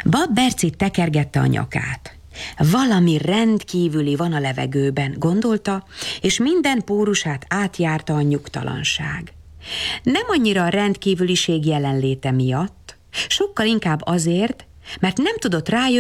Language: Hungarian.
Bab Bercit tekergette a nyakát. Valami rendkívüli van a levegőben, gondolta, és minden pórusát átjárta a nyugtalanság. Nem annyira a rendkívüliség jelenléte miatt, sokkal inkább azért, mert nem tudott rájönni,